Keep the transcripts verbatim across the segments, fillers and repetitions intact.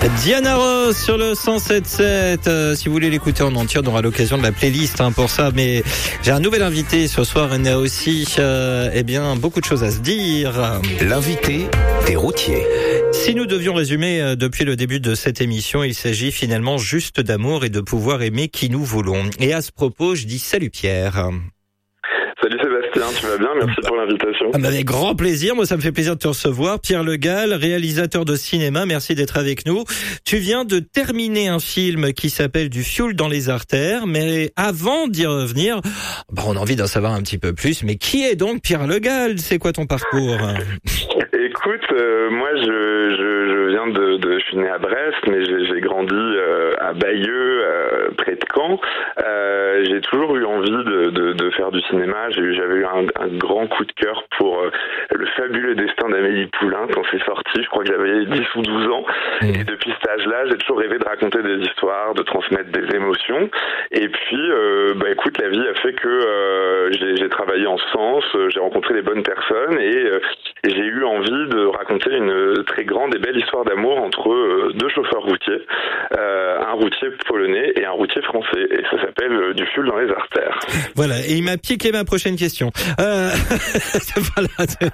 Diana Ross sur le cent sept sept. Euh, si vous voulez l'écouter en entier, on aura l'occasion de la playlist hein, pour ça. Mais j'ai un nouvel invité ce soir. On a aussi euh, eh bien, beaucoup de choses à se dire. L'invité des routiers. Si nous devions résumer euh, depuis le début de cette émission, il s'agit finalement juste d'amour et de pouvoir aimer qui nous voulons. Et à ce propos, je dis salut Pierre. Salut Sébastien, tu vas bien? Merci pour l'invitation. Ah bah avec grand plaisir, moi ça me fait plaisir de te recevoir. Pierre Le Gall, réalisateur de cinéma, merci d'être avec nous. Tu viens de terminer un film qui s'appelle Du fioul dans les artères, mais avant d'y revenir, bah on a envie d'en savoir un petit peu plus. Mais qui est donc Pierre Le Gall? C'est quoi ton parcours? Écoute, euh, moi je, je, je viens de, de, je suis né à Brest, mais j'ai, j'ai grandi euh, à Bayeux, euh, près de Caen. Euh, j'ai toujours eu envie de, de, de faire du cinéma. J'ai eu, j'avais eu un, un grand coup de cœur pour euh, Le fabuleux destin d'Amélie Poulain quand c'est sorti. Je crois que j'avais dix ou douze ans. Mmh. Et depuis cet âge-là, j'ai toujours rêvé de raconter des histoires, de transmettre des émotions. Et puis, euh, bah écoute, la vie a fait que euh, j'ai, j'ai travaillé en ce sens, j'ai rencontré les bonnes personnes et, euh, et j'ai eu envie de raconter une très grande et belle histoire d'amour entre deux chauffeurs routiers, euh, un routier polonais et un routier français, et ça s'appelle Du fioul dans les artères. Voilà, et il m'a piqué ma prochaine question. Euh... voilà,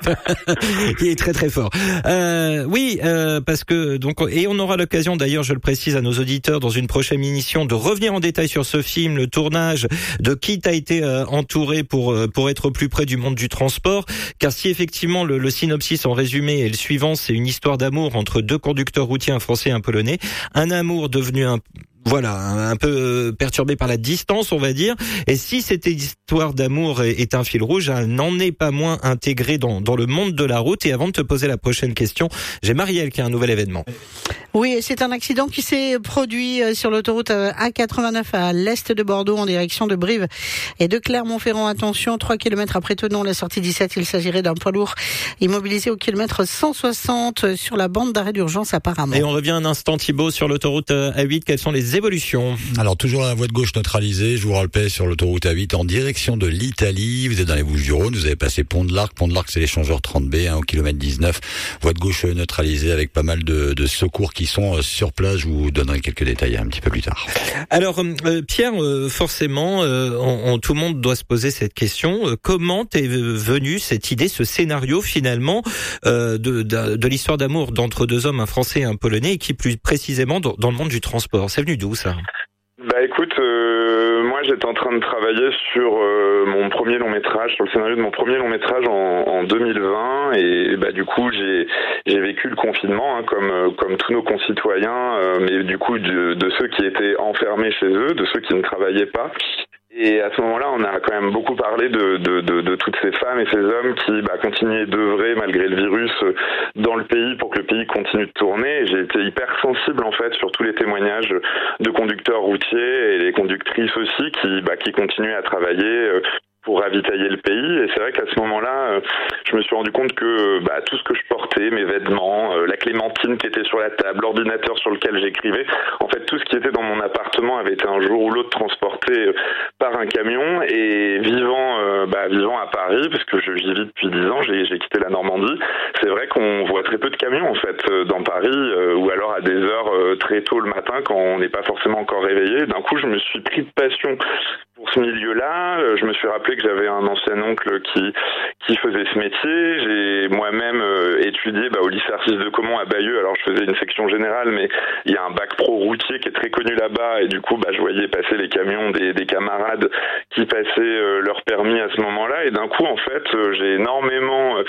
il est très très fort. Euh, oui, euh, parce que donc et on aura l'occasion d'ailleurs, je le précise à nos auditeurs, dans une prochaine émission, de revenir en détail sur ce film, le tournage, de qui t'as été euh, entouré pour pour être au plus près du monde du transport, car si effectivement le, le synopsis en résumé est le suivant, c'est une histoire d'amour entre deux conducteurs routiers, un français et un polonais, un amour devenu un Voilà, un peu perturbé par la distance, on va dire. Et si cette histoire d'amour est un fil rouge, elle n'en est pas moins intégrée dans, dans le monde de la route. Et avant de te poser la prochaine question, j'ai Marielle qui a un nouvel événement. Oui, c'est un accident qui s'est produit sur l'autoroute A quatre-vingt-neuf à l'est de Bordeaux en direction de Brive et de Clermont-Ferrand. Attention, trois kilomètres après Thonon, la sortie dix-sept, il s'agirait d'un poids lourd immobilisé au kilomètre cent soixante sur la bande d'arrêt d'urgence apparemment. Et on revient un instant Thibaut sur l'autoroute A huit, quelles sont les évolution. Alors toujours la voie de gauche neutralisée, je vous rappelle sur l'autoroute A huit en direction de l'Italie, vous êtes dans les Bouches-du-Rhône, vous avez passé Pont de l'Arc, Pont de l'Arc c'est l'échangeur trente B hein, au kilomètre dix-neuf, voie de gauche neutralisée avec pas mal de, de secours qui sont sur place, je vous donnerai quelques détails un petit peu plus tard. Alors euh, Pierre, euh, forcément euh, on, on, tout le monde doit se poser cette question, euh, comment t'es venue cette idée, ce scénario finalement euh, de, de, de l'histoire d'amour d'entre deux hommes, un Français et un Polonais, et qui plus précisément dans, dans le monde du transport, c'est venu d'où ça? Bah écoute, euh, moi j'étais en train de travailler sur euh, mon premier long métrage, sur le scénario de mon premier long métrage en, en deux mille vingt, et bah du coup j'ai j'ai vécu le confinement hein, comme comme tous nos concitoyens, euh, mais du coup de, de ceux qui étaient enfermés chez eux, de ceux qui ne travaillaient pas. Et à ce moment-là, on a quand même beaucoup parlé de, de, de, de toutes ces femmes et ces hommes qui bah, continuaient d'œuvrer malgré le virus dans le pays pour que le pays continue de tourner. Et j'ai été hyper sensible en fait sur tous les témoignages de conducteurs routiers et les conductrices aussi qui, bah, qui continuaient à travailler pour ravitailler le pays. Et c'est vrai qu'à ce moment-là, je me suis rendu compte que bah, tout ce que je portais, mes vêtements, la clémentine qui était sur la table, l'ordinateur sur lequel j'écrivais, en fait tout ce qui était dans mon appartement avait été un jour ou l'autre transporté par un camion. Et vivant, euh, bah, vivant à Paris, parce que je j'y vis depuis dix ans, j'ai, j'ai quitté la Normandie, c'est vrai qu'on voit très peu de camions en fait dans Paris, euh, ou alors à des heures euh, très tôt le matin quand on n'est pas forcément encore réveillé. D'un coup, je me suis pris de passion pour ce milieu-là. Je me suis rappelé que j'avais un ancien oncle qui qui faisait ce métier. J'ai moi-même euh, étudié bah, au lycée Arcis de Caumont à Bayeux. Alors je faisais une section générale, mais il y a un bac pro routier qui est très connu là-bas, et du coup bah, je voyais passer les camions des, des camarades qui passaient euh, leur permis à ce moment-là. Et d'un coup en fait euh, j'ai énormément euh,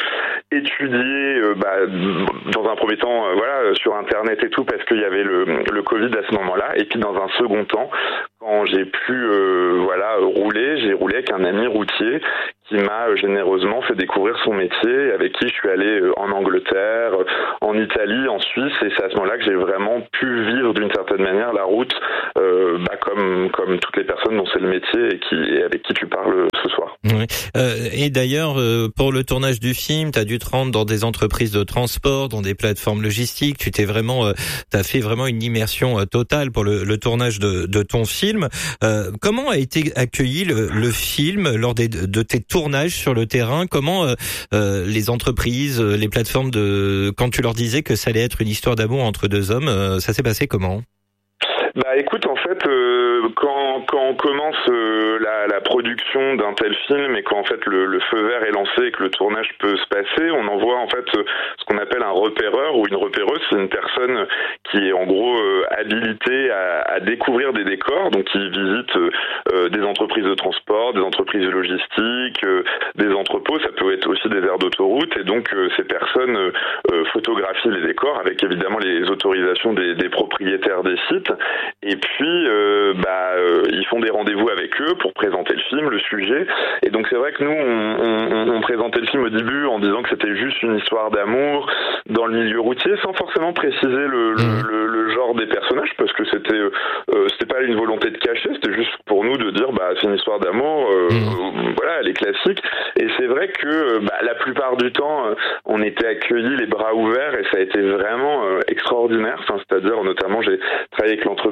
étudié euh, bah, dans un premier temps euh, voilà sur internet et tout, parce qu'il y avait le, le Covid à ce moment-là, et puis dans un second temps quand j'ai pu euh, voilà rouler, j'ai roulé avec un ami routier qui m'a généreusement fait découvrir son métier, avec qui je suis allé en Angleterre, en Italie, en Suisse, et c'est à ce moment-là que j'ai vraiment pu vivre d'une certaine manière la route, euh, bah comme comme toutes les personnes dont c'est le métier et qui et avec qui tu parles ce soir. Oui. Euh, et d'ailleurs, euh, pour le tournage du film, tu as dû te rendre dans des entreprises de transport, dans des plateformes logistiques. Tu t'es vraiment, euh, t'as fait vraiment une immersion euh, totale pour le, le tournage de, de ton film. Euh, comment a été accueilli le, le film lors des, de tes tournages sur le terrain? Comment euh, euh, les entreprises, les plateformes de, quand tu leur disais que ça allait être une histoire d'amour entre deux hommes, euh, ça s'est passé comment? Bah écoute, en fait, euh, quand quand on commence euh, la, la production d'un tel film et quand en fait le, le feu vert est lancé et que le tournage peut se passer, on envoie en fait ce qu'on appelle un repéreur ou une repéreuse. C'est une personne qui est en gros euh, habilitée à, à découvrir des décors, donc qui visite euh, des entreprises de transport, des entreprises logistiques, euh, des entrepôts. Ça peut être aussi des aires d'autoroute et donc euh, ces personnes euh, photographient les décors avec évidemment les autorisations des, des propriétaires des sites. Et puis, euh, bah, euh, ils font des rendez-vous avec eux pour présenter le film, le sujet. Et donc, c'est vrai que nous, on, on, on présentait le film au début en disant que c'était juste une histoire d'amour dans le milieu routier, sans forcément préciser le, le, le, le genre des personnages, parce que c'était, euh, c'était pas une volonté de cacher, c'était juste pour nous de dire, bah, c'est une histoire d'amour, euh, mmh. voilà, elle est classique. Et c'est vrai que, bah, la plupart du temps, on était accueillis les bras ouverts et ça a été vraiment euh, extraordinaire. Enfin, c'est-à-dire, notamment, j'ai travaillé avec l'entreprise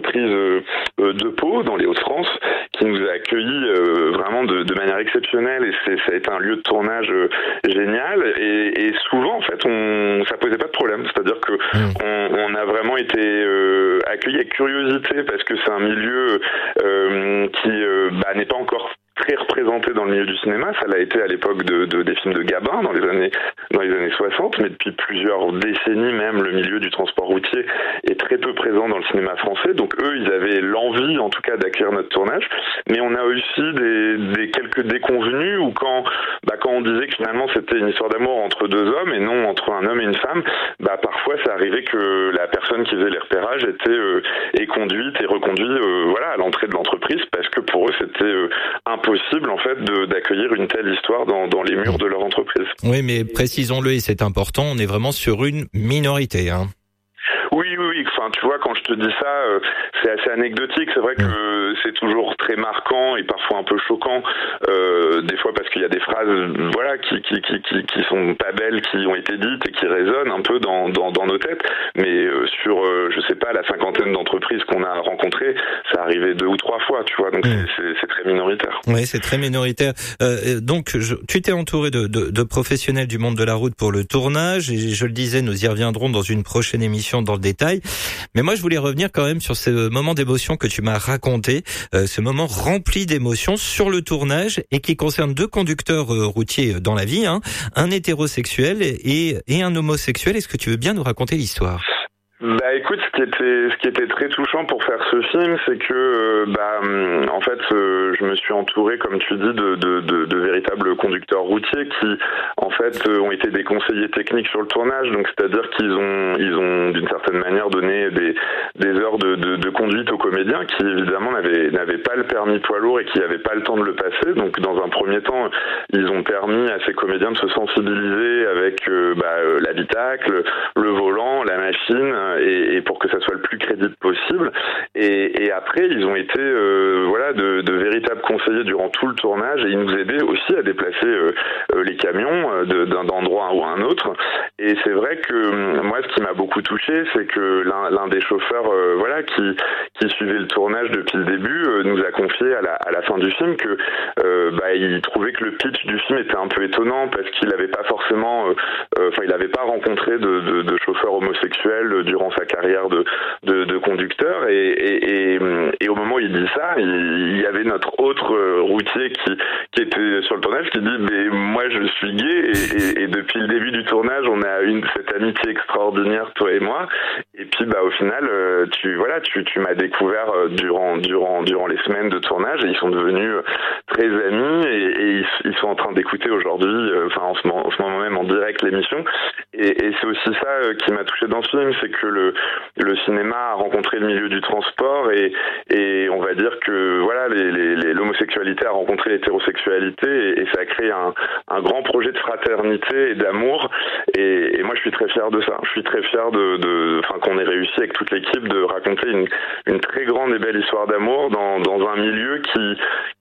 de Pau, dans les Hauts-de-France, qui nous a accueillis euh, vraiment de, de manière exceptionnelle et c'est, ça a été un lieu de tournage euh, génial et, et souvent en fait on ça posait pas de problème, c'est-à-dire que mmh. on, on a vraiment été euh, accueillis avec curiosité parce que c'est un milieu euh, qui euh, bah, n'est pas encore très représenté dans le milieu du cinéma. Ça l'a été à l'époque de, de, des films de Gabin dans les années dans les années soixante, mais depuis plusieurs décennies même, le milieu du transport routier est très peu présent dans le cinéma français. Donc eux, ils avaient l'envie, en tout cas, d'accueillir notre tournage. Mais on a aussi des, des quelques déconvenus où quand, bah, quand on disait que finalement c'était une histoire d'amour entre deux hommes et non entre un homme et une femme, bah parfois ça arrivait que la personne qui faisait les repérages était euh, est conduite et reconduite, euh, voilà, à l'entrée de l'entreprise parce que pour eux c'était euh, impossible possible en fait de, d'accueillir une telle histoire dans, dans les murs de leur entreprise. Oui, mais précisons-le et c'est important, on est vraiment sur une minorité, hein. Oui, oui, oui. Enfin, tu vois, quand je te dis ça, euh, c'est assez anecdotique. C'est vrai que euh, c'est toujours très marquant et parfois un peu choquant. Euh, des fois parce qu'il y a des phrases, voilà, qui qui qui qui qui sont pas belles, qui ont été dites et qui résonnent un peu dans dans, dans nos têtes. Mais euh, sur, euh, je sais pas, la cinquantaine d'entreprises qu'on a rencontrées, ça arrivait deux ou trois fois, tu vois. Donc mmh. c'est, c'est c'est très minoritaire. Oui, c'est très minoritaire. Euh, donc, je, tu t'es entouré de, de de professionnels du monde de la route pour le tournage et je le disais, nous y reviendrons dans une prochaine émission dans le détail. Mais moi, je voulais revenir quand même sur ce moment d'émotion que tu m'as raconté, euh, ce moment rempli d'émotions sur le tournage et qui concerne deux conducteurs euh, routiers dans la vie, hein, un hétérosexuel et, et un homosexuel. Est-ce que tu veux bien nous raconter l'histoire ? Bah écoute, ce qui était ce qui était très touchant pour faire ce film, c'est que euh, bah en fait euh, je me suis entouré, comme tu dis, de de, de, de véritables conducteurs routiers qui en fait euh, ont été des conseillers techniques sur le tournage. Donc c'est-à-dire qu'ils ont ils ont d'une certaine manière donné des des heures de de, de conduite aux comédiens qui évidemment n'avaient n'avaient pas le permis poids lourd et qui n'avaient pas le temps de le passer. Donc dans un premier temps, ils ont permis à ces comédiens de se sensibiliser avec euh, bah, euh, l'habitacle, le volant, la machine. Et, et pour que ça soit le plus crédible possible. Et, et après, ils ont été euh, voilà de, de véritables conseillers durant tout le tournage et ils nous aidaient aussi à déplacer euh, les camions euh, de, d'un endroit ou à un autre. Et c'est vrai que moi, ce qui m'a beaucoup touché, c'est que l'un, l'un des chauffeurs, euh, voilà, qui qui suivait le tournage depuis le début, euh, nous a confié à la à la fin du film que euh, bah il trouvait que le pitch du film était un peu étonnant parce qu'il n'avait pas forcément, enfin euh, euh, il n'avait pas rencontré de, de, de chauffeurs homosexuels durant sa carrière de, de, de conducteur et, et, et, et au moment où il dit ça, il, il y avait notre autre routier qui, qui était sur le tournage qui dit mais moi je suis gay et, et, et depuis le début du tournage on a une cette amitié extraordinaire toi et moi et puis bah au final tu voilà tu, tu m'as découvert durant durant durant les semaines de tournage et ils sont devenus très amis et, et ils, ils sont en train d'écouter aujourd'hui enfin en ce moment, en ce moment même en direct l'émission et, et c'est aussi ça qui m'a touché dans ce film, c'est que le le cinéma a rencontré le milieu du transport et et on va dire que voilà les, les, les l'homosexualité a rencontré l'hétérosexualité et, et ça a créé un un grand projet de fraternité et d'amour et, et moi je suis très fier de ça. Je suis très fier de de enfin qu'on ait réussi avec toute l'équipe de raconter une une très grande et belle histoire d'amour dans dans un milieu qui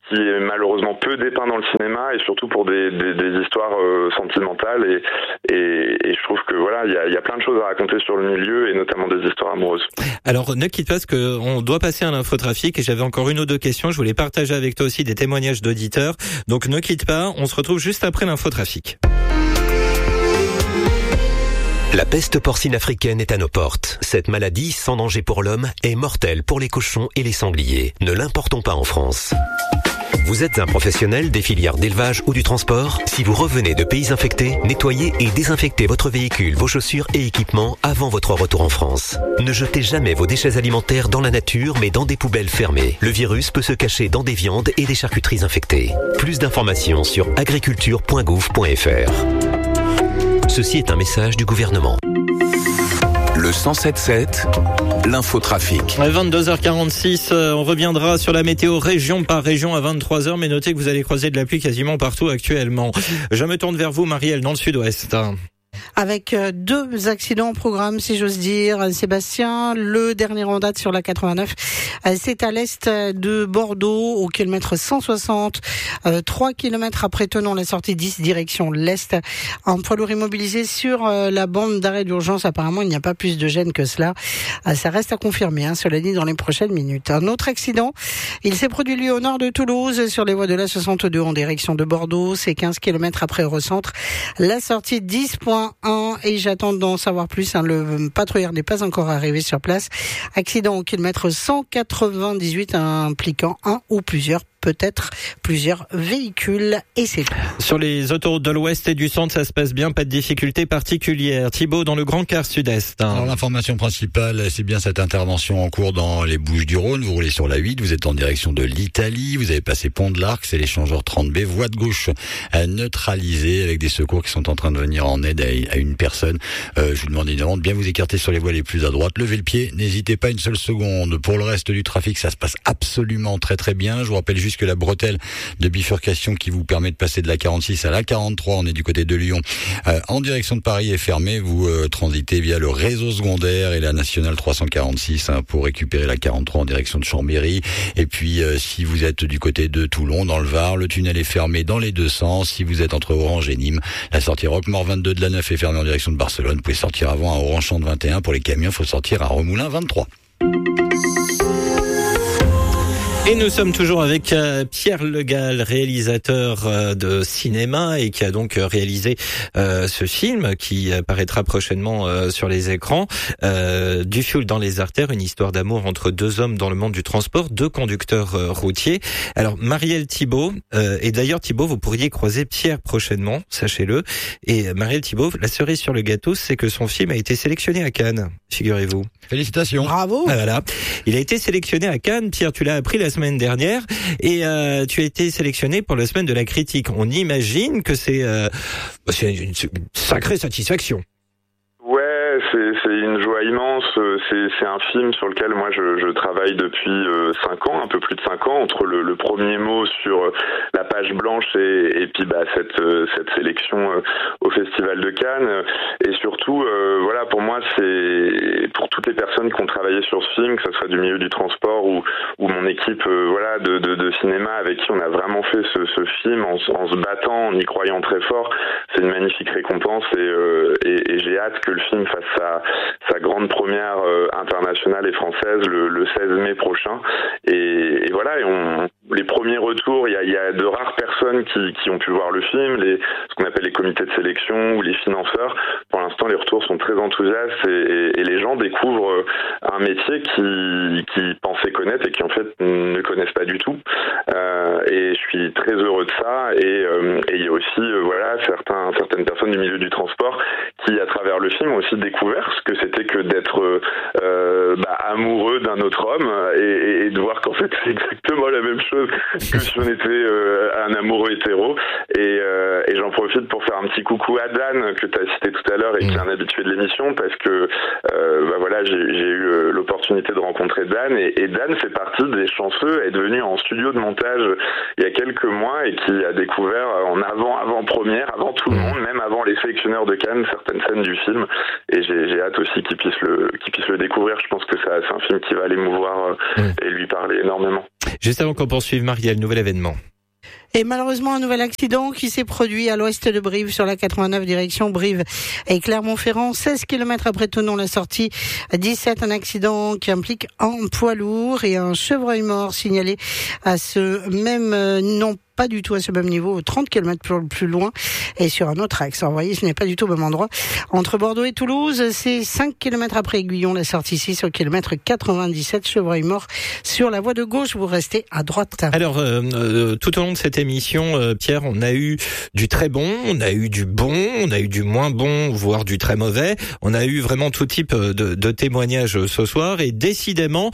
qui est malheureusement peu dépeint dans le cinéma et surtout pour des, des, des histoires euh, sentimentales et, et, et je trouve que voilà il y a, y a plein de choses à raconter sur le milieu et notamment des histoires amoureuses. Alors ne quitte pas parce que on doit passer à l'infotrafic et j'avais encore une ou deux questions. Je voulais partager avec toi aussi des témoignages d'auditeurs. Donc ne quitte pas, on se retrouve juste après l'infotrafic. La peste porcine africaine est à nos portes. Cette maladie, sans danger pour l'homme, est mortelle pour les cochons et les sangliers. Ne l'importons pas en France. Vous êtes un professionnel des filières d'élevage ou du transport? Si vous revenez de pays infectés, nettoyez et désinfectez votre véhicule, vos chaussures et équipements avant votre retour en France. Ne jetez jamais vos déchets alimentaires dans la nature, mais dans des poubelles fermées. Le virus peut se cacher dans des viandes et des charcuteries infectées. Plus d'informations sur agriculture point gouv point f r. Ceci est un message du gouvernement. Le cent sept sept, l'infotrafic. vingt-deux heures quarante-six, on reviendra sur la météo région par région à vingt-trois heures, mais notez que vous allez croiser de la pluie quasiment partout actuellement. Je me tourne vers vous, Marielle, dans le sud-ouest. Avec deux accidents au programme, si j'ose dire. Sébastien, le dernier en date sur la quatre-vingt-neuf, c'est à l'est de Bordeaux, au kilomètre cent soixante, trois kilomètres après Thonon, la sortie dix, direction l'est. Un poids lourd immobilisé sur la bande d'arrêt d'urgence. Apparemment, il n'y a pas plus de gêne que cela. Ça reste à confirmer, hein, cela dit, dans les prochaines minutes. Un autre accident, il s'est produit lui au nord de Toulouse, sur les voies de la soixante-deux en direction de Bordeaux. C'est quinze kilomètres après Eurocentre. La sortie dix point un, et j'attends d'en savoir plus. Hein, le patrouilleur n'est pas encore arrivé sur place. Accident au kilomètre cent quatre-vingt-dix-huit impliquant un ou plusieurs peut-être plusieurs véhicules et c'est tout. Sur les autoroutes de l'Ouest et du Centre, ça se passe bien, pas de difficultés particulières. Thibaut, dans le Grand Quart Sud-Est. Hein. Alors l'information principale, c'est bien cette intervention en cours dans les Bouches-du-Rhône. Vous roulez sur la huit, vous êtes en direction de l'Italie, vous avez passé Pont de l'Arc, c'est l'échangeur trente B, voie de gauche neutralisée avec des secours qui sont en train de venir en aide à une personne. Euh, je vous demande évidemment de bien vous écarter sur les voies les plus à droite, levez le pied, n'hésitez pas une seule seconde. Pour le reste du trafic, ça se passe absolument très très bien. Je vous rappelle juste que la bretelle de bifurcation qui vous permet de passer de la quarante-six à la quarante-trois, on est du côté de Lyon, euh, en direction de Paris est fermée. Vous euh, transitez via le réseau secondaire et la nationale trois cent quarante-six hein, pour récupérer la quarante-trois en direction de Chambéry. Et puis euh, si vous êtes du côté de Toulon, dans le Var, le tunnel est fermé dans les deux sens. Si vous êtes entre Orange et Nîmes, la sortie Roquemort vingt-deux de la neuf est fermée en direction de Barcelone. Vous pouvez sortir avant à Orange-Champ vingt et un. Pour les camions, il faut sortir à Remoulin vingt-trois. Et nous sommes toujours avec euh, Pierre Le Gall, réalisateur euh, de cinéma et qui a donc euh, réalisé euh, ce film qui apparaîtra prochainement euh, sur les écrans. Euh, du fioul dans les artères, une histoire d'amour entre deux hommes dans le monde du transport, deux conducteurs euh, routiers. Alors Marielle Thibault, euh, et d'ailleurs Thibault, vous pourriez croiser Pierre prochainement, sachez-le. Et Marielle Thibault, la cerise sur le gâteau, c'est que son film a été sélectionné à Cannes, figurez-vous. Félicitations. Bravo. Ah, voilà. Il a été sélectionné à Cannes. Pierre, tu l'as appris la semaine dernière et euh, tu as été sélectionné pour la semaine de la critique. On imagine que c'est euh, c'est une, une sacrée satisfaction. Ouais, c'est, c'est une joie immense. C'est, c'est un film sur lequel moi je, je travaille depuis euh, cinq ans, un peu plus de cinq ans, entre le, le premier mot sur la page blanche et, et puis bah cette euh, cette sélection euh, au Festival de Cannes. Et surtout, euh, voilà, pour moi, c'est pour toutes les personnes qui ont travaillé sur ce film, que ce soit du milieu du transport ou ou mon équipe, euh, voilà, de, de de cinéma avec qui on a vraiment fait ce, ce film en, en se battant, en y croyant très fort. C'est une magnifique récompense et euh, et, et j'ai hâte que le film fasse sa, sa grande première euh, internationale et française le, le seize mai prochain. Et, et voilà, et on, les premiers retours, il y a, y a de rares personnes qui, qui ont pu voir le film, les, ce qu'on appelle les comités de sélection ou les financeurs. Pour l'instant, les retours sont très enthousiastes et, et, et les gens découvrent un métier qui, qui pensaient connaître et qui en fait ne connaissent pas du tout. Euh, et je suis très heureux de ça. Et, euh, et il y a aussi, euh, voilà, certains, certaines personnes du milieu du transport qui, à travers le film, ont aussi découvert ce que c'était que d'être euh, bah, amoureux d'un autre homme et, et de voir qu'en fait c'est exactement la même chose que si on était euh, un amoureux hétéro. Et, euh, et j'en profite pour faire un petit coucou à Dan que tu as cité tout à l'heure et qui est un habitué de l'émission parce que euh, bah, voilà, j'ai, j'ai eu l'opportunité de rencontrer Dan et, et Dan fait partie des chanceux, est devenu en studio de montage il y a quelques mois et qui a découvert en avant avant première, avant tout le monde, même avant les sélectionneurs de Cannes, certaines scènes du film. Et j'ai, j'ai hâte aussi qu'il puisse le qu'il puisse le découvrir. Je pense que ça, c'est un film qui va l'émouvoir euh, mmh. et lui parler énormément. Juste avant qu'on poursuive, Marielle, nouvel événement. Et malheureusement, un nouvel accident qui s'est produit à l'ouest de Brive sur la quatre-vingt-neuf direction Brive et Clermont-Ferrand, seize kilomètres après Thonon, la sortie dix-sept. Un accident qui implique un poids lourd et un chevreuil mort signalé à ce même euh, non pas du tout à ce même niveau, trente kilomètres plus, plus loin et sur un autre axe. Alors, vous voyez, ce n'est pas du tout au même endroit. Entre Bordeaux et Toulouse, c'est cinq kilomètres après Aiguillon, la sortie ici au kilomètre quatre-vingt-dix-sept, chevreuil mort sur la voie de gauche. Vous restez à droite. Alors, euh, euh, tout au long de cette émission, euh, Pierre, on a eu du très bon, on a eu du bon, on a eu du moins bon, voire du très mauvais. On a eu vraiment tout type de, de témoignages ce soir et décidément,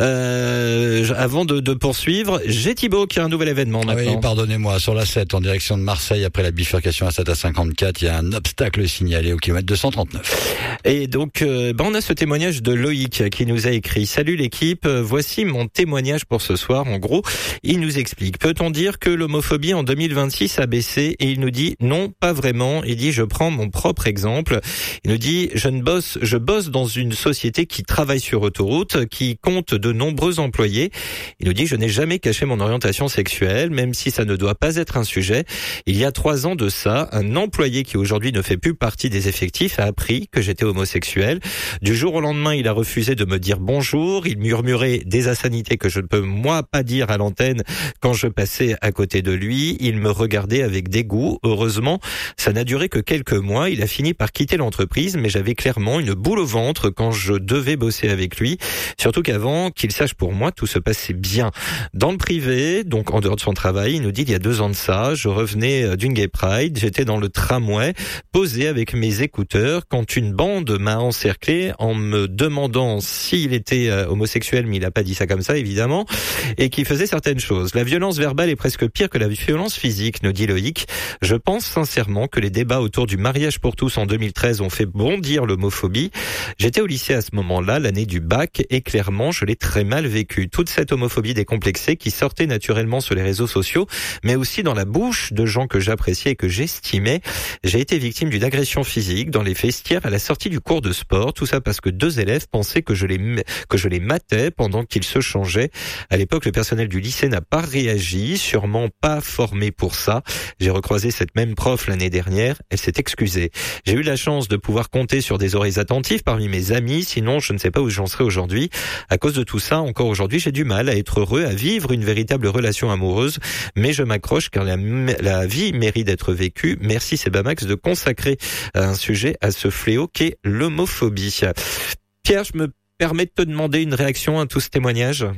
euh, avant de, de poursuivre, j'ai Thibaut qui a un nouvel événement maintenant. Oui, pardonnez-moi, sur la sept, en direction de Marseille, après la bifurcation à sept à cinquante-quatre, il y a un obstacle signalé au kilomètre deux cent trente-neuf. Et donc, euh, ben on a ce témoignage de Loïc qui nous a écrit « Salut l'équipe, voici mon témoignage pour ce soir. » En gros, il nous explique. Peut-on dire que l'homophobie en deux mille vingt-six a baissé? Et il nous dit « Non, pas vraiment. » Il dit « Je prends mon propre exemple. » Il nous dit « Je ne bosse, je bosse dans une société qui travaille sur autoroute, qui compte de nombreux employés. » Il nous dit « Je n'ai jamais caché mon orientation sexuelle, même si ça ne doit pas être un sujet. Il y a trois ans de ça, un employé qui aujourd'hui ne fait plus partie des effectifs a appris que j'étais homosexuel. Du jour au lendemain, il a refusé de me dire bonjour. Il murmurait des insanités que je ne peux moi pas dire à l'antenne quand je passais à côté de lui. Il me regardait avec dégoût. Heureusement, ça n'a duré que quelques mois. Il a fini par quitter l'entreprise, mais j'avais clairement une boule au ventre quand je devais bosser avec lui. Surtout qu'avant qu'il sache pour moi, tout se passait bien. Dans le privé, donc en dehors de son travail, il nous dit il y a deux ans de ça, je revenais d'une gay pride, j'étais dans le tramway, posé avec mes écouteurs, quand une bande m'a encerclé en me demandant s'il était homosexuel, mais il n'a pas dit ça comme ça évidemment, et qu'il faisait certaines choses. La violence verbale est presque pire que la violence physique, nous dit Loïc. Je pense sincèrement que les débats autour du mariage pour tous en deux mille treize ont fait bondir l'homophobie. J'étais au lycée à ce moment-là, l'année du bac, et clairement je l'ai très mal vécu. Toute cette homophobie décomplexée qui sortait naturellement sur les réseaux sociaux, mais aussi dans la bouche de gens que j'appréciais et que j'estimais. J'ai été victime d'une agression physique dans les vestiaires à la sortie du cours de sport. Tout ça parce que deux élèves pensaient que je les, que je les matais pendant qu'ils se changeaient. À l'époque, le personnel du lycée n'a pas réagi, sûrement pas formé pour ça. J'ai recroisé cette même prof l'année dernière. Elle s'est excusée. J'ai eu la chance de pouvoir compter sur des oreilles attentives parmi mes amis. Sinon, je ne sais pas où j'en serais aujourd'hui. À cause de tout ça, encore aujourd'hui, j'ai du mal à être heureux, à vivre une véritable relation amoureuse. Mais je m'accroche car la, la vie mérite d'être vécue. Merci Sebamax de consacrer un sujet à ce fléau qu'est l'homophobie. Pierre, je me permets de te demander une réaction à tout ce témoignage.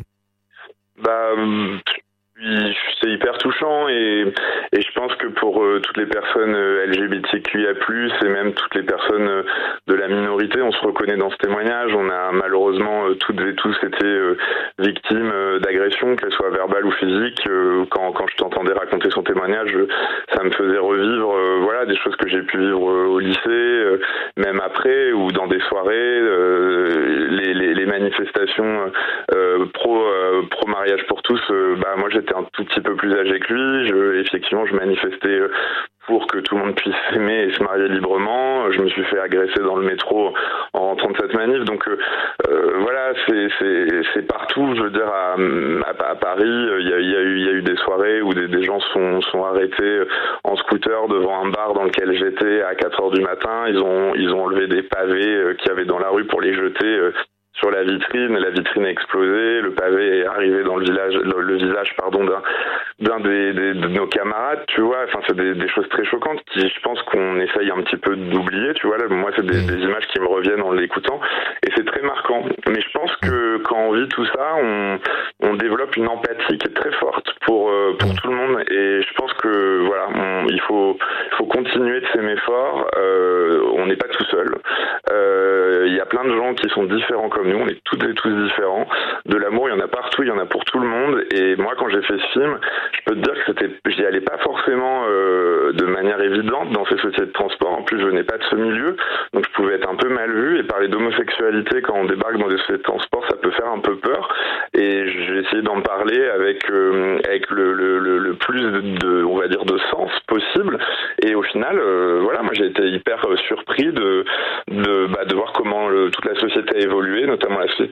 Bah, c'est hyper touchant et, et je pense que pour euh, toutes les personnes euh, L G B T Q I A plus, et même toutes les personnes euh, de la minorité, on se reconnaît dans ce témoignage. On a malheureusement euh, toutes et tous été euh, victimes euh, d'agressions, qu'elles soient verbales ou physiques. Euh, quand, quand je t'entendais raconter son témoignage, ça me faisait revivre euh, voilà, des choses que j'ai pu vivre euh, au lycée, euh, même après, ou dans des soirées, euh, les, les, les manifestations euh, pro, euh, pro mariage pour tous. Euh, bah, moi j'étais un tout petit peu plus âgé que lui. Je, effectivement, je manifestais pour que tout le monde puisse s'aimer et se marier librement. Je me suis fait agresser dans le métro en rentrant de cette manif. Donc euh, voilà, c'est, c'est, c'est partout. Je veux dire, à, à, à Paris, il y a, il y a eu, il y a eu des soirées où des, des gens sont, sont arrêtés en scooter devant un bar dans lequel j'étais à quatre heures du matin. Ils ont, ils ont enlevé des pavés qu'il y avait dans la rue pour les jeter sur la vitrine. La vitrine a explosé, le pavé est arrivé dans le village, le, le visage, pardon, d'un, d'un des, des, de nos camarades, tu vois. Enfin, c'est des, des choses très choquantes qui, je pense qu'on essaye un petit peu d'oublier, tu vois. Là, moi, c'est des, des images qui me reviennent en l'écoutant et c'est très marquant. Mais je pense que quand on vit tout ça, on, on développe une empathie qui est très forte pour, euh, pour tout le monde et je pense que, voilà, on, il faut, il faut continuer de s'aimer fort. Euh, on n'est pas tout seul. Euh, il y a plein de gens qui sont différents comme nous, on est toutes et tous différents. De l'amour, il y en a partout, il y en a pour tout le monde. Et moi, quand j'ai fait ce film, je peux te dire que c'était, j'y allais pas forcément euh, de manière évidente dans ces sociétés de transport. En plus, je venais pas de ce milieu, donc je pouvais être un peu mal vu. Et parler d'homosexualité quand on débarque dans des sociétés de transport, ça peut faire un peu peur. Et j'ai essayé d'en parler avec euh, avec le, le, le, le plus de, de, on va dire, de sens possible. Et au final, euh, voilà, moi j'ai été hyper surpris de de, bah, de voir comment le, toute la société a évolué, notamment la société de transport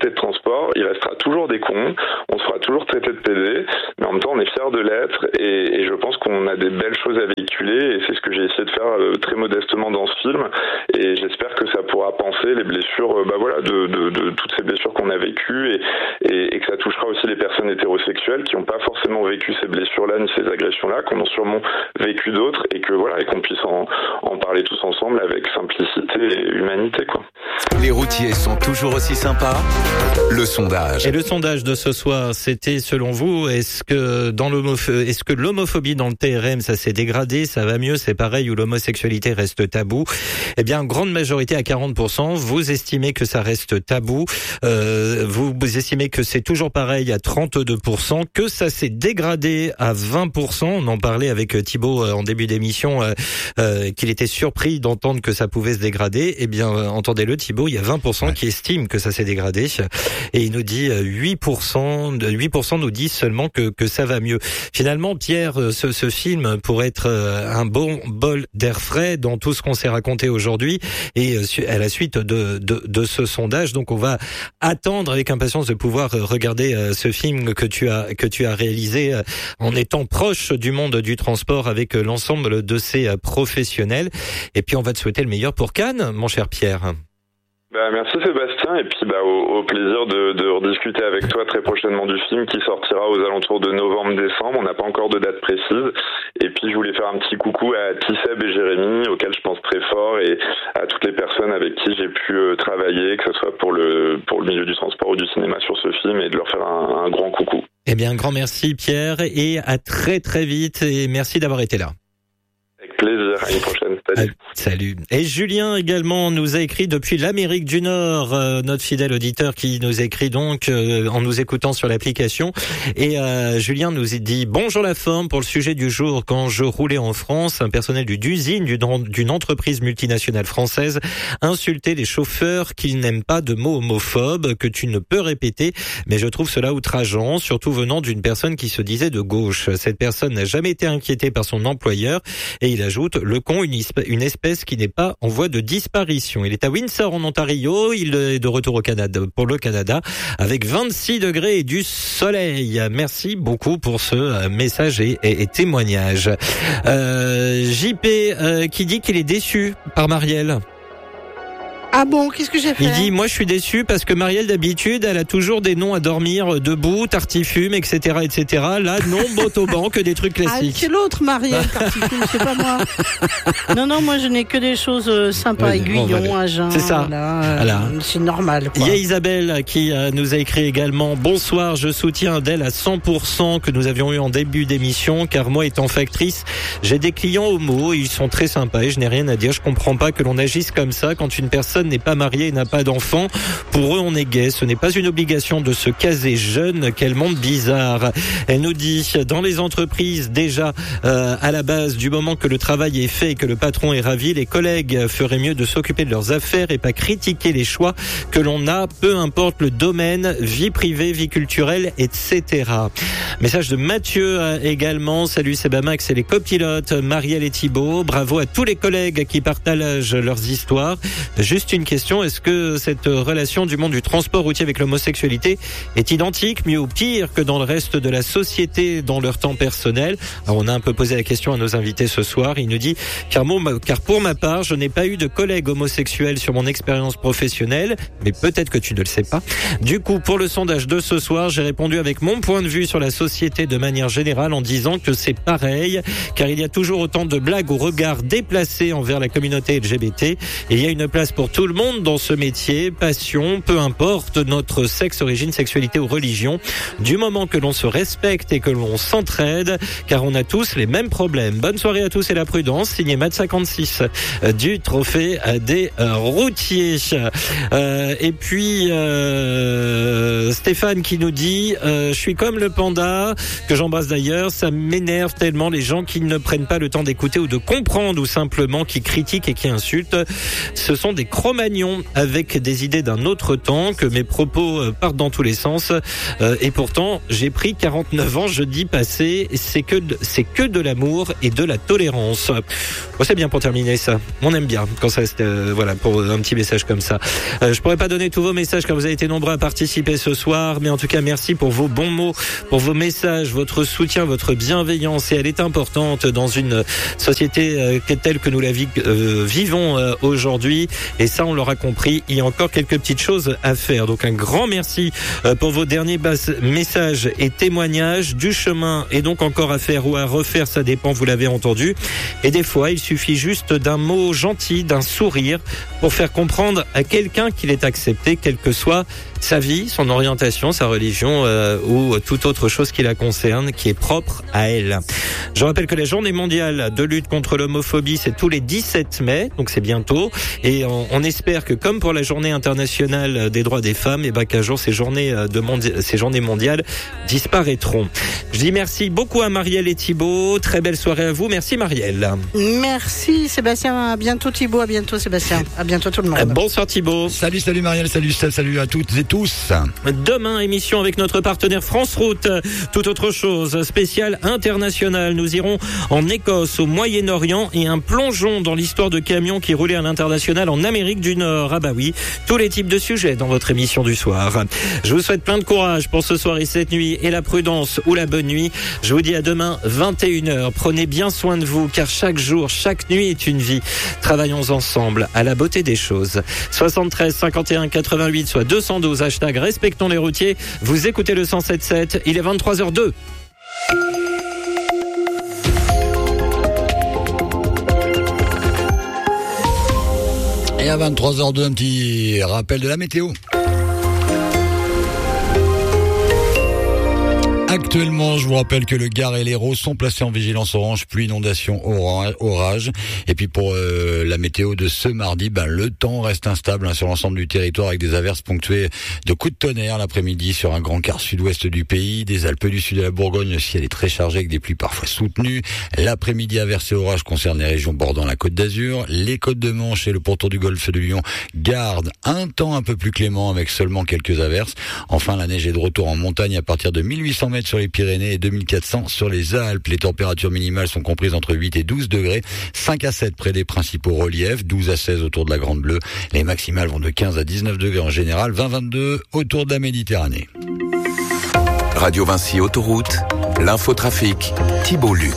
transport, il restera toujours des cons, on se fera toujours traiter de pédés, mais en même temps on est fiers de l'être et, et je pense qu'on a des belles choses à véhiculer et c'est ce que j'ai essayé de faire euh, très modestement dans ce film et j'espère que ça pourra panser les blessures euh, bah voilà, de, de, de toutes ces blessures qu'on a vécues et, et, et que ça touchera aussi les personnes hétérosexuelles qui n'ont pas forcément vécu ces blessures-là ni ces agressions-là, qu'on a sûrement vécu d'autres et que voilà et qu'on puisse en, en parler tous ensemble avec simplicité et humanité quoi. Les routiers sont toujours aussi sympas. Le sondage. Et le sondage de ce soir, c'était selon vous, est-ce que dans l'homophobie, est-ce que l'homophobie dans le T R M, ça s'est dégradé, ça va mieux, c'est pareil, ou l'homosexualité reste tabou? Eh bien, grande majorité à quarante pour cent, vous estimez que ça reste tabou. Euh, vous, vous estimez que c'est toujours pareil à trente-deux pour cent, que ça s'est dégradé à vingt pour cent. On en parlait avec Thibaut en début d'émission, euh, euh, qu'il était surpris d'entendre que ça pouvait se dégrader. Eh bien, euh, entendez-le Thibaut, il y a vingt pour cent ouais. qui estiment que ça s'est dégradé. Et il nous dit huit pour cent, huit pour cent nous disent seulement que, que ça va mieux. Finalement, Pierre, ce, ce film pourrait être un bon bol d'air frais dans tout ce qu'on s'est raconté aujourd'hui et à la suite de, de, de ce sondage. Donc, on va attendre avec impatience de pouvoir regarder ce film que tu as, que tu as réalisé en étant proche du monde du transport avec l'ensemble de ces professionnels. Et puis, on va te souhaiter le meilleur pour Cannes, mon cher Pierre. Bah, merci Sébastien et puis bah, au, au plaisir de, de rediscuter avec toi très prochainement du film qui sortira aux alentours de novembre-décembre. On n'a pas encore de date précise et puis je voulais faire un petit coucou à Tisseb et Jérémy auxquels je pense très fort et à toutes les personnes avec qui j'ai pu euh, travailler, que ce soit pour le, pour le milieu du transport ou du cinéma sur ce film et de leur faire un, un grand coucou. Eh bien, un grand merci Pierre et à très très vite et merci d'avoir été là. Plaisir, à une prochaine. Salut. Ah, salut. Et Julien également nous a écrit depuis l'Amérique du Nord, euh, notre fidèle auditeur qui nous écrit donc euh, en nous écoutant sur l'application. Et euh, Julien nous dit « Bonjour la forme pour le sujet du jour. Quand je roulais en France, un personnel d'usine d'une entreprise multinationale française insultait les chauffeurs qui n'aiment pas de mots homophobes que tu ne peux répéter. Mais je trouve cela outrageant, surtout venant d'une personne qui se disait de gauche. Cette personne n'a jamais été inquiétée par son employeur et il ajoute, le con, une espèce qui n'est pas en voie de disparition. Il est à Windsor en Ontario, il est de retour au Canada, pour le Canada, avec vingt-six degrés et du soleil. Merci beaucoup pour ce message et, et, et témoignage. Euh, J P euh, qui dit qu'il est déçu par Marielle. Ah bon, qu'est-ce que j'ai fait? Il dit, moi je suis déçu parce que Marielle d'habitude, elle a toujours des noms à dormir debout, tartifume, et cetera, et cetera. Là, non, Motoban, que des trucs classiques. Ah, c'est l'autre Marielle, tartifume, c'est pas moi. Non, non, moi je n'ai que des choses euh, sympas, ouais, aiguillon, bon, agent. C'est ça. Voilà, euh, voilà. C'est normal, quoi. Il y a Isabelle qui euh, nous a écrit également, bonsoir, je soutiens Adèle à cent pour cent que nous avions eu en début d'émission, car moi étant factrice, j'ai des clients homo, ils sont très sympas et je n'ai rien à dire. Je comprends pas que l'on agisse comme ça quand une personne n'est pas mariée et n'a pas d'enfant. Pour eux, on est gay. Ce n'est pas une obligation de se caser jeune. Quel monde bizarre. Elle nous dit, dans les entreprises, déjà, euh, à la base, du moment que le travail est fait et que le patron est ravi, les collègues feraient mieux de s'occuper de leurs affaires et pas critiquer les choix que l'on a, peu importe le domaine, vie privée, vie culturelle, et cetera. Message de Mathieu euh, également. Salut, c'est Bamax et les copilotes, Marielle et Thibaut. Bravo à tous les collègues qui partagent leurs histoires. Juste une question, est-ce que cette relation du monde du transport routier avec l'homosexualité est identique, mieux ou pire que dans le reste de la société dans leur temps personnel? Alors, on a un peu posé la question à nos invités ce soir. Il nous dit, car, mon, car pour ma part, je n'ai pas eu de collègues homosexuels sur mon expérience professionnelle, mais peut-être que tu ne le sais pas. Du coup, pour le sondage de ce soir, j'ai répondu avec mon point de vue sur la société de manière générale en disant que c'est pareil, car il y a toujours autant de blagues au regard déplacé envers la communauté L G B T. Et il y a une place pour tout le monde dans ce métier, passion, peu importe notre sexe, origine, sexualité ou religion, du moment que l'on se respecte et que l'on s'entraide, car on a tous les mêmes problèmes. Bonne soirée à tous et la prudence, signé Mat cinquante-six du trophée des routiers. Euh, et puis euh, Stéphane qui nous dit euh, je suis comme le panda, que j'embrasse d'ailleurs, ça m'énerve tellement les gens qui ne prennent pas le temps d'écouter ou de comprendre ou simplement qui critiquent et qui insultent. Ce sont des crocs Cro-Magnon avec des idées d'un autre temps, que mes propos euh, partent dans tous les sens. Euh, et pourtant, j'ai pris quarante-neuf ans jeudi passé. C'est que de, c'est que de l'amour et de la tolérance. Bon, c'est bien pour terminer ça. On aime bien quand ça, euh, voilà, pour un petit message comme ça. Euh, je pourrais pas donner tous vos messages car vous avez été nombreux à participer ce soir, mais en tout cas, merci pour vos bons mots, pour vos messages, votre soutien, votre bienveillance. Et elle est importante dans une société euh, telle que nous la vi- euh, vivons euh, aujourd'hui. Et ça, on l'aura compris. Il y a encore quelques petites choses à faire. Donc, un grand merci euh, pour vos derniers bas- messages et témoignages. Du chemin est donc encore à faire ou à refaire, ça dépend, vous l'avez entendu. Et des fois, il suffit juste d'un mot gentil, d'un sourire pour faire comprendre à quelqu'un qu'il est accepté, quelle que soit sa vie, son orientation, sa religion euh, ou toute autre chose qui la concerne, qui est propre à elle. Je rappelle que la journée mondiale de lutte contre l'homophobie, c'est tous les dix-sept mai, donc c'est bientôt. Et on, on espère que comme pour la journée internationale des droits des femmes, et ben qu'un jour ces journées, de mondi- ces journées mondiales disparaîtront. Je dis merci beaucoup à Marielle et Thibaut. Très belle soirée à vous. Merci Marielle. Merci Sébastien. À bientôt Thibaut. À bientôt Sébastien. À bientôt tout le monde. Bonsoir Thibaut. Salut, salut Marielle, salut, salut à toutes et tous. Demain, émission avec notre partenaire France Route. Tout autre chose, spécial international. Nous irons en Écosse, au Moyen-Orient et un plongeon dans l'histoire de camions qui roulaient à l'international en Amérique du Nord. Ah bah oui, tous les types de sujets dans votre émission du soir. Je vous souhaite plein de courage pour ce soir et cette nuit et la prudence ou la bonne nuit. Je vous dis à demain, vingt et une heures. Prenez bien soin de vous car chaque jour, chaque nuit est une vie. Travaillons ensemble à la beauté des choses. soixante-treize cinquante et un quatre-vingt-huit, soit deux cent douze, hashtag respectons les routiers. Vous écoutez le cent sept sept, il est vingt-trois heures deux. Et à vingt-trois heures deux, un petit rappel de la météo. Actuellement, je vous rappelle que le Gard et l'Hérault sont placés en vigilance orange, pluie, inondation, orage. Et puis pour euh, la météo de ce mardi, ben le temps reste instable hein, sur l'ensemble du territoire avec des averses ponctuées de coups de tonnerre l'après-midi sur un grand quart sud-ouest du pays, des Alpes du Sud et la Bourgogne. Le ciel est très chargé avec des pluies parfois soutenues. L'après-midi, averses et orages concernent les régions bordant la Côte d'Azur. Les côtes de Manche et le pourtour du golfe de Lion gardent un temps un peu plus clément avec seulement quelques averses. Enfin, la neige est de retour en montagne à partir de mille huit cents mètres sur les Pyrénées et deux mille quatre cents sur les Alpes. Les températures minimales sont comprises entre huit et douze degrés, cinq à sept près des principaux reliefs, douze à seize autour de la Grande Bleue. Les maximales vont de quinze à dix-neuf degrés en général, vingt à vingt-deux autour de la Méditerranée. Radio Vinci Autoroute, l'infotrafic, Thibaut Luc.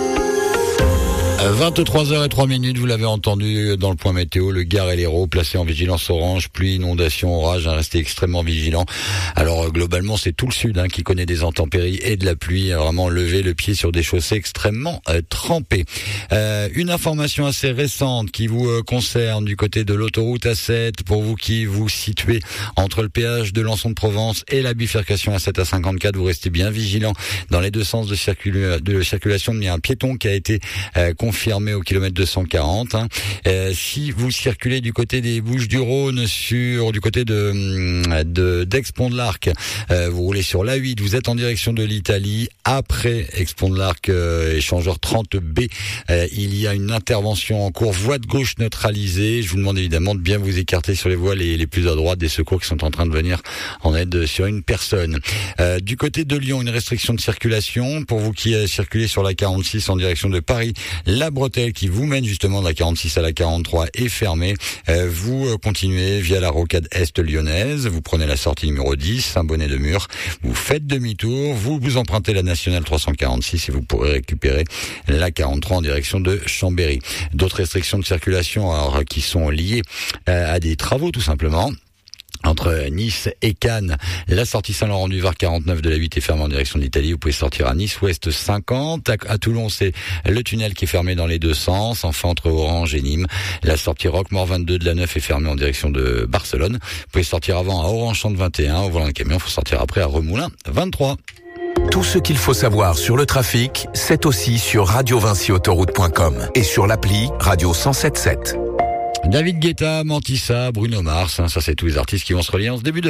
vingt-trois heures zéro trois minutes, vous l'avez entendu dans le point météo, le Gard et l'Hérault placés en vigilance orange, pluie, inondation, orage, hein, restez extrêmement vigilants. Alors globalement, c'est tout le sud hein, qui connaît des intempéries et de la pluie, vraiment lever le pied sur des chaussées extrêmement euh, trempées. Euh, une information assez récente qui vous euh, concerne du côté de l'autoroute A sept, pour vous qui vous situez entre le péage de Lançon de Provence et la bifurcation A sept à cinquante-quatre, vous restez bien vigilants dans les deux sens de, circula- de circulation. Il y a un piéton qui a été euh, confirmé au kilomètre deux cent quarante. Hein. Euh, si vous circulez du côté des Bouches-du-Rhône, sur du côté de, de d'Aix-Pont-de-l'Arc, euh, vous roulez sur l'A huit, vous êtes en direction de l'Italie. Après Aix-Pont-de-l'Arc, euh, échangeur trente B, euh, il y a une intervention en cours, voie de gauche neutralisée. Je vous demande évidemment de bien vous écarter sur les voies les, les plus à droite, des secours qui sont en train de venir en aide sur une personne. Euh, du côté de Lyon, une restriction de circulation pour vous qui euh, circulez sur la quarante-six en direction de Paris. La bretelle qui vous mène justement de la quarante-six à la quarante-trois est fermée. Euh, vous euh, continuez via la rocade est lyonnaise. Vous prenez la sortie numéro dix, Saint-Bonnet-de-Mur. Vous faites demi-tour. Vous vous empruntez la nationale trois cent quarante-six et vous pourrez récupérer la quarante-trois en direction de Chambéry. D'autres restrictions de circulation alors, qui sont liées euh, à des travaux tout simplement. Entre Nice et Cannes, la sortie Saint-Laurent-du-Var quarante-neuf de la huit est fermée en direction de l'Italie. Vous pouvez sortir à Nice Ouest cinquante. À, à Toulon, c'est le tunnel qui est fermé dans les deux sens. Enfin, entre Orange et Nîmes, la sortie Roquemort vingt-deux de la neuf est fermée en direction de Barcelone. Vous pouvez sortir avant à Orange-Champ vingt et un. Au volant d'un camion, il faut sortir après à Remoulins vingt-trois. Tout ce qu'il faut savoir sur le trafic, c'est aussi sur radio vinci autoroute point com et sur l'appli Radio cent sept sept. David Guetta, Mantissa, Bruno Mars, hein, ça c'est tous les artistes qui vont se relier en ce début de